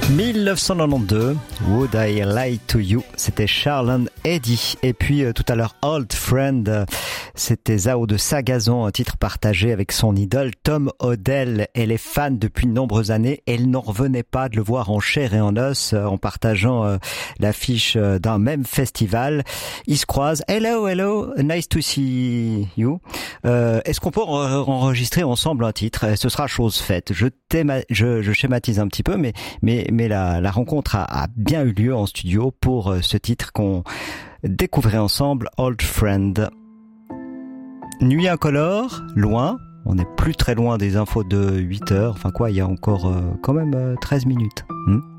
1992, Would I Lie to You, c'était Charles and Eddie. Et puis tout à l'heure, Old Friend, c'était Zao de Sagazon, un titre partagé avec son idole Tom Odell. Elle est fan depuis de nombreuses années. Elle n'en revenait pas de le voir en chair et en os en partageant l'affiche d'un même festival. Ils se croisent. Hello, hello, nice to see you. Est-ce qu'on peut enregistrer ensemble un titre? Ce sera chose faite. Je schématise un petit peu, mais la rencontre a bien eu lieu en studio pour ce titre qu'on découvrait ensemble, Old Friend. Nuit incolore, loin, on n'est plus très loin des infos de 8 heures, enfin quoi, il y a encore quand même 13 minutes.